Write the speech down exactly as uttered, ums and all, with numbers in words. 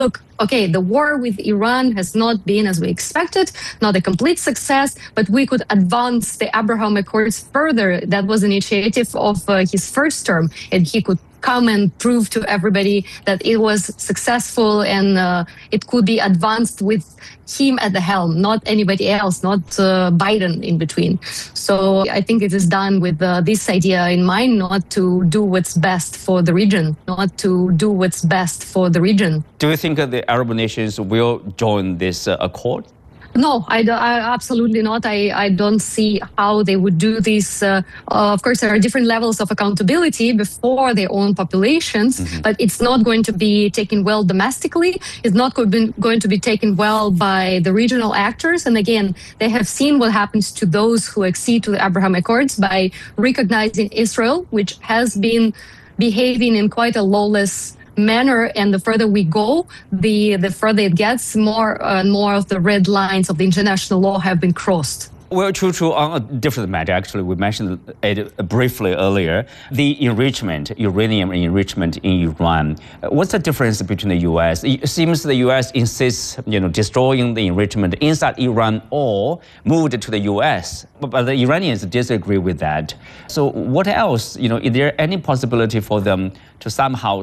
look, okay, the war with Iran has not been as we expected, not a complete success, but we could advance the Abraham Accords further. That was an initiative of uh, his first term, and he could come and prove to everybody that it was successful and uh, it could be advanced with him at the helm, not anybody else, not uh, Biden in between. So I think it is done with uh, this idea in mind, not to do what's best for the region, not to do what's best for the region. Do you think the Arab nations will join this uh, accord? No, I, I absolutely not. I, I don't see how they would do this. Uh, uh, of course, there are different levels of accountability before their own populations, mm-hmm. but it's not going to be taken well domestically. It's not going to be taken well by the regional actors. And again, they have seen what happens to those who accede to the Abraham Accords by recognizing Israel, which has been behaving in quite a lawless manner, and the further we go, the the further it gets, more and uh, more of the red lines of the international law have been crossed. Well, true, true. On a different matter, actually, we mentioned it briefly earlier. The enrichment, uranium enrichment in Iran. What's the difference between the U S? It seems the U S insists, you know, destroying the enrichment inside Iran or moved to the U S. But, but the Iranians disagree with that. So what else? You know, is there any possibility for them to somehow